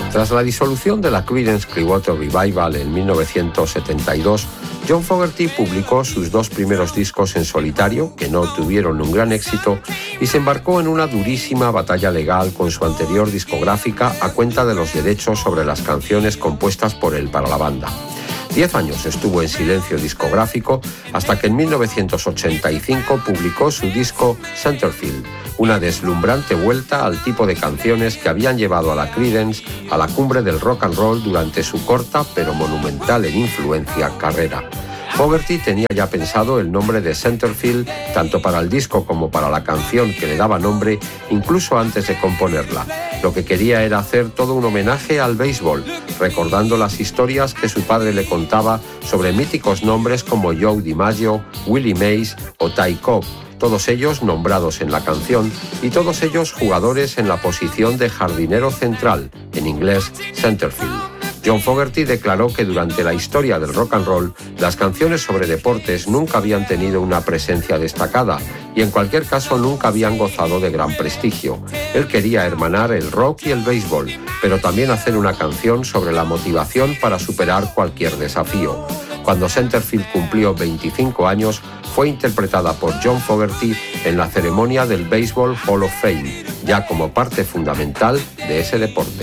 Tras la disolución de la Creedence Clearwater Revival en 1972, John Fogerty publicó sus 2 primeros discos en solitario, que no tuvieron un gran éxito, y se embarcó en una durísima batalla legal con su anterior discográfica a cuenta de los derechos sobre las canciones compuestas por él para la banda. 10 años estuvo en silencio discográfico hasta que en 1985 publicó su disco Centerfield, una deslumbrante vuelta al tipo de canciones que habían llevado a la Creedence a la cumbre del rock and roll durante su corta pero monumental en influencia carrera. Fogerty tenía ya pensado el nombre de Centerfield tanto para el disco como para la canción que le daba nombre, incluso antes de componerla. Lo que quería era hacer todo un homenaje al béisbol, recordando las historias que su padre le contaba sobre míticos nombres como Joe DiMaggio, Willie Mays o Ty Cobb, todos ellos nombrados en la canción y todos ellos jugadores en la posición de jardinero central, en inglés Centerfield. John Fogerty declaró que durante la historia del rock and roll, las canciones sobre deportes nunca habían tenido una presencia destacada y en cualquier caso nunca habían gozado de gran prestigio. Él quería hermanar el rock y el béisbol, pero también hacer una canción sobre la motivación para superar cualquier desafío. Cuando Centerfield cumplió 25 años, fue interpretada por John Fogerty en la ceremonia del Baseball Hall of Fame, ya como parte fundamental de ese deporte.